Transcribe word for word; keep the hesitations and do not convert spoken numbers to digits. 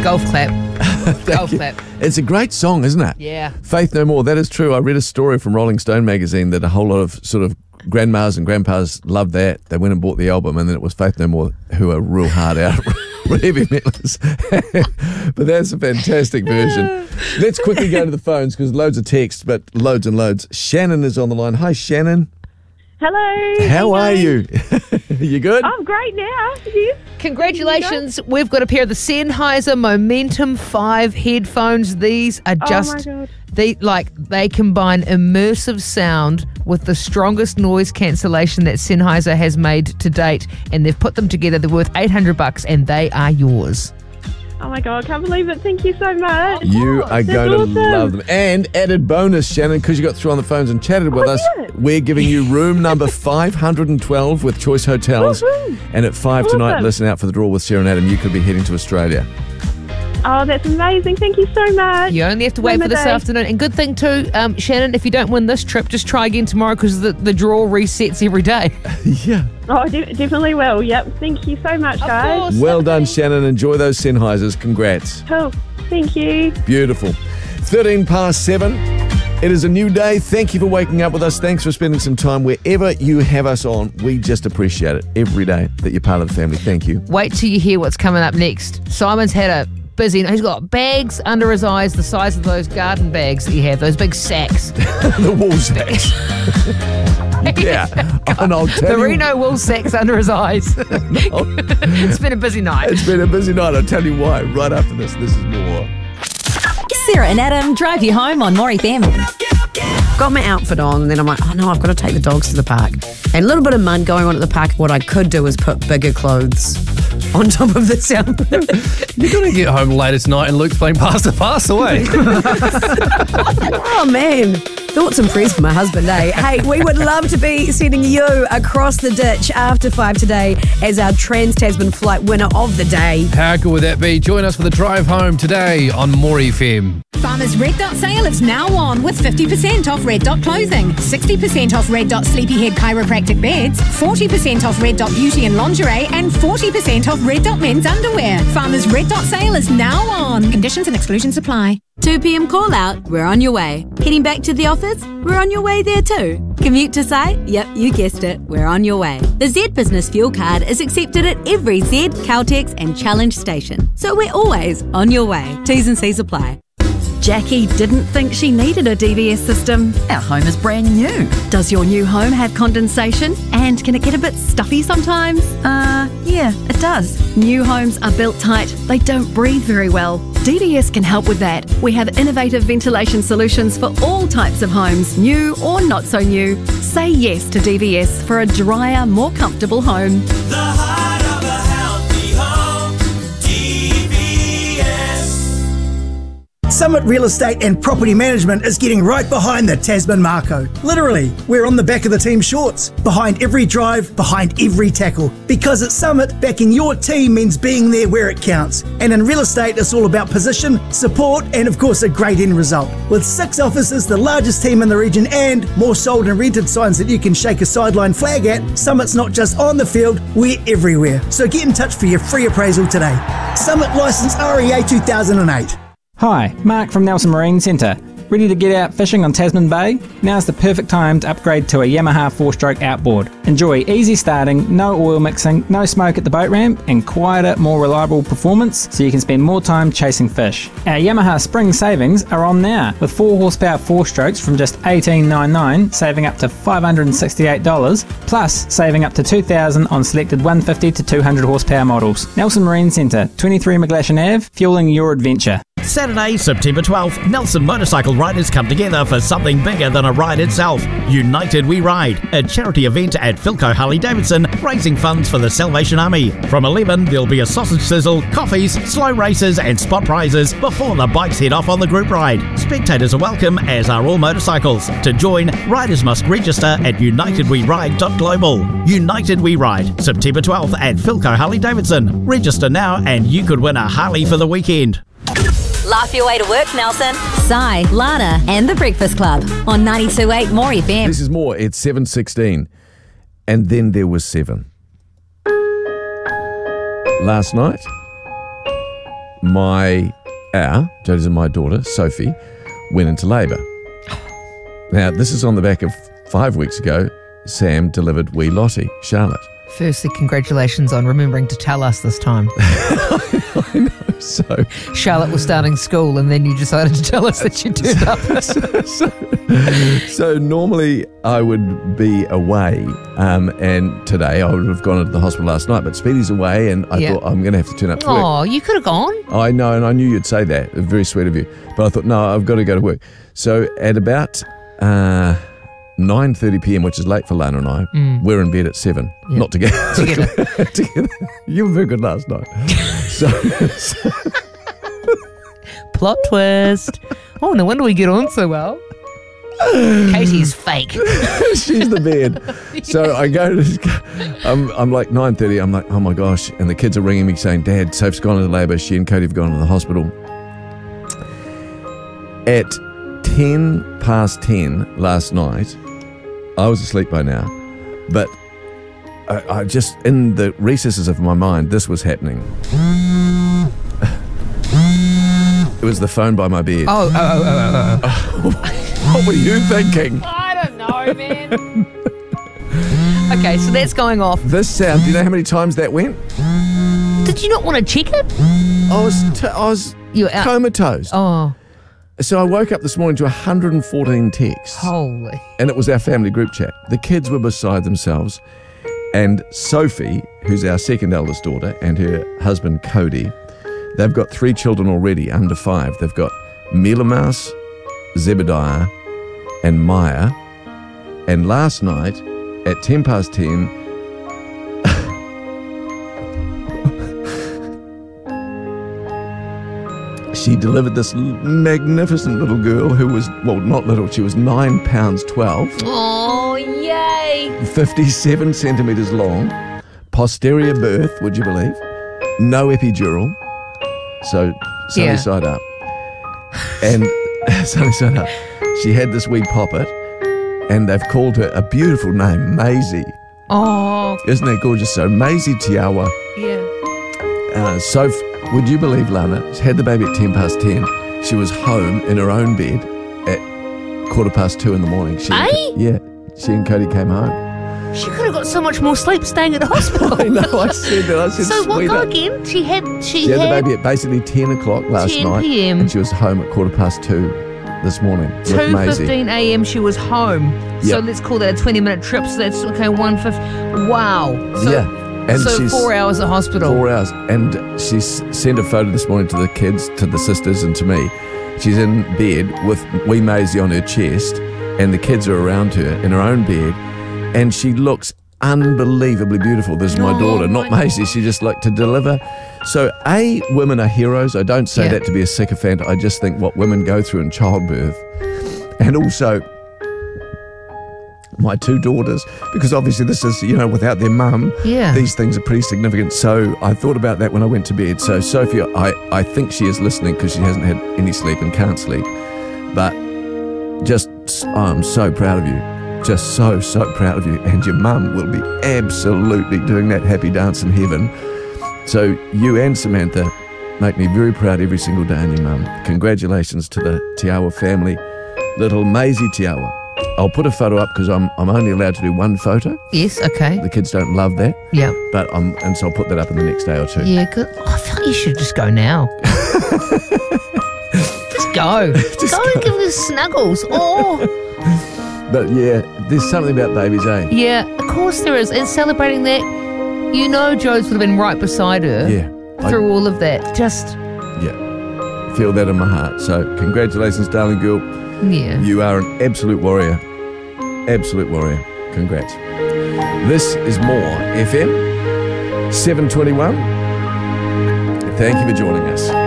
Golf clap. Golf clap. It's a great song, isn't it? Yeah. Faith No More. That is true. I read a story from Rolling Stone magazine that a whole lot of sort of grandmas and grandpas loved that. They went and bought the album, and then it was Faith No More who are real hard out heavy metals. But that's a fantastic version. Let's quickly go to the phones because loads of texts, but loads and loads. Shannon is on the line. Hi, Shannon. Hello. How are you? You good? I'm great now. Yes. Congratulations. We've got a pair of the Sennheiser Momentum five headphones. These are just, oh my God. They, like, they combine immersive sound with the strongest noise cancellation that Sennheiser has made to date. And they've put them together. They're worth eight hundred bucks and they are yours. Oh my God, I can't believe it. Thank you so much. You are That's going awesome. to love them. And added bonus, Shannon, because you got through on the phones and chatted with Oh, us, yeah. we're giving you room number five hundred twelve with Choice Hotels. Woohoo. And at five Awesome. tonight, listen out for the draw with Sarah and Adam. You could be heading to Australia. Oh, that's amazing. Thank you so much. You only have to wait Win for the this day. afternoon. And good thing too, um, Shannon, if you don't win this trip, just try again tomorrow because the, the draw resets every day. Yeah. Oh, de- definitely will. Yep. Thank you so much, guys. course. Well done, Shannon. Enjoy those Sennheisers. Congrats. Cool. Thank you. Beautiful. thirteen past seven. It is a new day. Thank you for waking up with us. Thanks for spending some time wherever you have us on. We just appreciate it every day that you're part of the family. Thank you. Wait till you hear what's coming up next. Simon's had a busy, he's got bags under his eyes the size of those garden bags that you have, those big sacks. The wool sacks. Yeah. And I'll tell The you, Reno wool sacks under his eyes. It's been a busy night. it's been a busy night. I'll tell you why right after this. This is more. Sarah and Adam drive you home on More F M. Got my outfit on, and then I'm like, oh no, I've got to take the dogs to the park. And a little bit of mud going on at the park. What I could do is put bigger clothes on top of the sound. You're going to get home late at night and Luke's playing Pass the Pass away. Oh man, thoughts and prayers for my husband, eh? Hey, we would love to be sending you across the ditch after five today as our Trans-Tasman flight winner of the day. How good would that be? Join us for the drive home today on More F M. Farmers Red Dot sale is now on with fifty percent off Red Dot clothing, sixty percent off Red Dot Sleepyhead chiropractic beds, forty percent off Red Dot beauty and lingerie, and forty percent off Red Dot men's underwear. Farmers Red Dot sale is now on. Conditions and exclusions apply. two p.m. call out, we're on your way. Heading back to the office, we're on your way there too. Commute to site? Yep, you guessed it, we're on your way. The Z Business Fuel Card is accepted at every Z, Caltex and Challenge station. So we're always on your way. T's and C's apply. Jackie didn't think she needed a D V S system. Our home is brand new. Does your new home have condensation? And can it get a bit stuffy sometimes? Uh, yeah, it does. New homes are built tight. They don't breathe very well. D V S can help with that. We have innovative ventilation solutions for all types of homes, new or not so new. Say yes to D V S for a drier, more comfortable home. The heart of a healthy home, D V S. Summit Real Estate and Property Management is getting right behind the Tasman Marco. Literally, we're on the back of the team shorts, behind every drive, behind every tackle. Because at Summit, backing your team means being there where it counts. And in real estate, it's all about position, support, and of course, a great end result. With six offices, the largest team in the region, and more sold and rented signs that you can shake a sideline flag at, Summit's not just on the field, we're everywhere. So get in touch for your free appraisal today. Summit Licence R E A two thousand eight. Hi, Mark from Nelson Marine Centre. Ready to get out fishing on Tasman Bay? Now's the perfect time to upgrade to a Yamaha four-stroke outboard. Enjoy easy starting, no oil mixing, no smoke at the boat ramp, and quieter, more reliable performance so you can spend more time chasing fish. Our Yamaha spring savings are on now, with four horsepower four-strokes from just eighteen ninety-nine, saving up to five hundred sixty-eight dollars, plus saving up to two thousand dollars on selected one fifty to two hundred horsepower models. Nelson Marine Centre, twenty-three McGlashan Avenue, fueling your adventure. Saturday, September twelfth, Nelson motorcycle riders come together for something bigger than a ride itself. United We Ride, a charity event at Philco Harley Davidson, raising funds for the Salvation Army. From eleven, there'll be a sausage sizzle, coffees, slow races and spot prizes before the bikes head off on the group ride. Spectators are welcome, as are all motorcycles. To join, riders must register at united we ride dot global. United We Ride, September twelfth at Philco Harley Davidson. Register now and you could win a Harley for the weekend. Laugh your way to work, Nelson. Sai, Lana, and the Breakfast Club on ninety-two point eight More F M. This is more. It's seven sixteen. And then there was seven. Last night, my, our, Jodie's and my daughter, Sophie, went into labour. Now, this is on the back of five weeks ago, Sam delivered wee Lottie, Charlotte. Firstly, congratulations on remembering to tell us this time. I know, so... Charlotte was starting school and then you decided to tell us that you turned up. so, so, so normally I would be away um, and today I would have gone into the hospital last night, but Speedy's away and I Yeah. thought I'm going to have to turn up to work. Oh, you could have gone. I know, and I knew you'd say that. Very sweet of you. But I thought, no, I've got to go to work. So at about uh, nine thirty p.m., which is late for Lana and I, Mm. we're in bed at seven. Yeah. Not together. Together. together. You were very good last night. so, so Plot twist. Oh, no wonder we get on so well. Katie's fake. she's the bed. So I go to, I'm, I'm like nine thirty, I'm like, oh my gosh. And the kids are ringing me saying, Dad, Soph's gone into labour. She and Cody have gone to the hospital. At ten past ten last night, I was asleep by now, but I, I just, in the recesses of my mind, this was happening. It was the phone by my bed. Oh, oh, oh, oh, oh, oh. What were you thinking? I don't know, man. Okay, so that's going off. This sound, do you know how many times that went? Did you not want to check it? I was, t- I was You were out. comatose. Oh, So I woke up this morning to one hundred fourteen texts. holy. And it was our family group chat. The kids were beside themselves. And Sophie, who's our second eldest daughter, and her husband Cody, they've got three children already under five. They've got Mila Mouse, Zebediah, and Maya. And last night, at ten past ten, she delivered this l- magnificent little girl who was, well, not little, she was nine pounds twelve. Oh, yay. fifty-seven centimetres long, posterior birth, would you believe? No epidural, so sunny Yeah. side up. And sunny side up. She had this wee poppet, and they've called her a beautiful name, Maisie. Oh, Isn't that gorgeous? So Maisie Tiawa. yeah. Uh, Soph, would you believe, Lana, she had the baby at ten past ten. She was home in her own bed at quarter past two in the morning. She and Eh? Co- yeah, she and Cody came home. She could have got so much more sleep staying at the hospital. I know, I said that. I said, So what sweetheart. go again? She had she, She had the had baby at basically ten o'clock last ten night, p.m. and she was home at quarter past two this morning with two Maisie. fifteen a.m. she was home. So Yep. let's call that a twenty minute trip. So that's okay, one fifty. Wow. So, Yeah, and so she's four hours at hospital. Four hours, and she s- sent a photo this morning to the kids, to the sisters, and to me. She's in bed with wee Maisie on her chest, and the kids are around her in her own bed, and she looks unbelievably beautiful. This is my Oh, daughter, not my- Maisie. She just like to deliver. So, A, women are heroes. I don't say Yeah. that to be a sycophant. I just think what women go through in childbirth. And also, my two daughters, because obviously this is, you know, without their mum, Yeah. these things are pretty significant. So I thought about that when I went to bed. So Sophie, I, I think she is listening because she hasn't had any sleep and can't sleep. But just, I'm so proud of you. Just so, so proud of you. And your mum will be absolutely doing that happy dance in heaven. So you and Samantha make me very proud every single day, and your mum. Congratulations to the Tiawa family, little Maisie Tiawa. I'll put a photo up because I'm I'm only allowed to do one photo. Yes, okay. The kids don't love that. Yeah. But I'm and so I'll put that up in the next day or two. Yeah, good. Oh, I feel like you should just go now. just go. Just go, and give us snuggles. Oh. But yeah, there's something about babies, eh? Yeah, of course there is. And celebrating that, you know Jodes would have been right beside her Yeah. I- through all of that. Just, Yeah. Feel that in my heart. So congratulations, darling girl. yeah. You are an absolute warrior. Absolute warrior. Congrats. This is More F M seven twenty-one. Thank you for joining us.